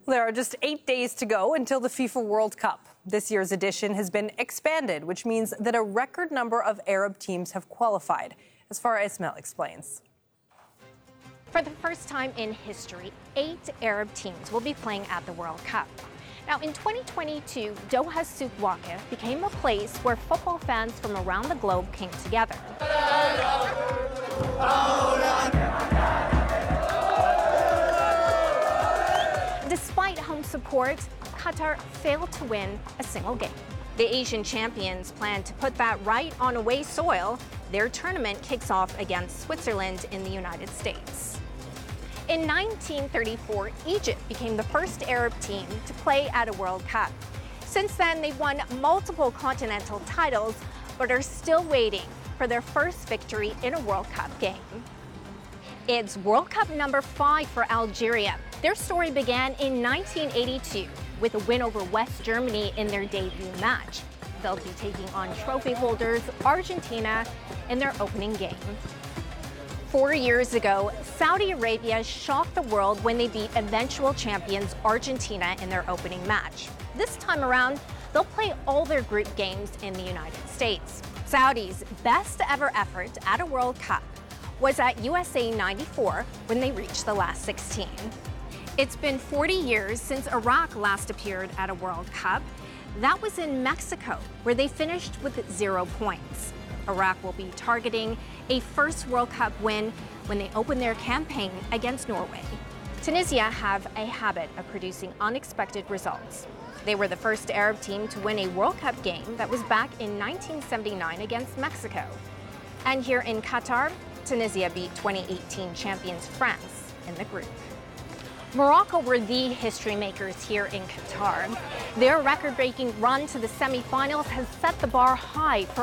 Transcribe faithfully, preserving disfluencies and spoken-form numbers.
There are just eight days to go until the FIFA World Cup. This year's edition has been expanded, which means that a record number of Arab teams have qualified, as Farah Ismail explains. For the first time in history, eight Arab teams will be playing at the World Cup. Now, in twenty twenty-two, Doha's Souk Waqif became a place where football fans from around the globe came together. Despite home support, Qatar failed to win a single game. The Asian champions plan to put that right on away soil. Their tournament kicks off against Switzerland in the United States. In nineteen thirty-four, Egypt became the first Arab team to play at a World Cup. Since then, they've won multiple continental titles, but are still waiting for their first victory in a World Cup game. It's World Cup number five for Algeria. Their story began in nineteen eighty-two with a win over West Germany in their debut match. They'll be taking on trophy holders Argentina in their opening game. Four years ago, Saudi Arabia shocked the world when they beat eventual champions Argentina in their opening match. This time around, they'll play all their group games in the United States. Saudi's best ever effort at a World Cup was at U S A ninety-four when they reached the last sixteen. It's been forty years since Iraq last appeared at a World Cup. That was in Mexico, where they finished with zero points. Iraq will be targeting a first World Cup win when they open their campaign against Norway. Tunisia have a habit of producing unexpected results. They were the first Arab team to win a World Cup game that was back in nineteen seventy-nine against Mexico. And here in Qatar, Tunisia beat twenty eighteen champions France in the group. Morocco were the history makers here in Qatar. Their record-breaking run to the semifinals has set the bar high for